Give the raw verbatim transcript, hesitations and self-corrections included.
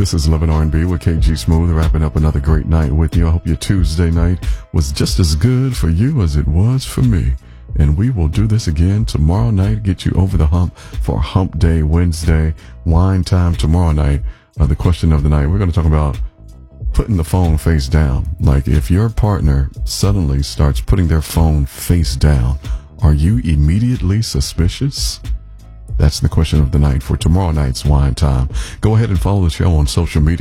This is Love and R and B with K G Smooth, wrapping up another great night with you. I hope your Tuesday night was just as good for you as it was for me. And we will do this again tomorrow night, get you over the hump for Hump Day Wednesday, wine time tomorrow night. Uh, the question of the night, we're going to talk about putting the phone face down. Like, if your partner suddenly starts putting their phone face down, are you immediately suspicious? That's the question of the night for tomorrow night's wine time. Go ahead and follow the show on social media.